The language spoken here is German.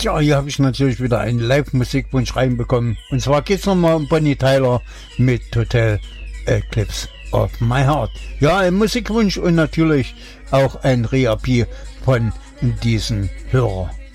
Ja, hier habe ich natürlich wieder einen Live-Musikwunsch reinbekommen. Und zwar geht es nochmal um Bonnie Tyler mit Total Eclipse of My Heart. Ja, ein Musikwunsch und natürlich auch ein Reappell von diesem Hörer.